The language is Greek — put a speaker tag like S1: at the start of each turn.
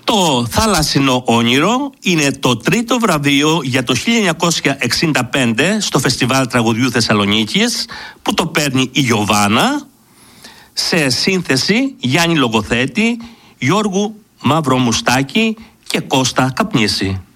S1: Το Θάλασσινο Όνειρο είναι το τρίτο βραβείο για το 1965 στο Φεστιβάλ Τραγουδιού Θεσσαλονίκης, που το παίρνει η Γιωβάνα, σε σύνθεση Γιάννη Λογοθέτη, Γιώργου Μαυρομουστάκη και Κώστα Καπνίση.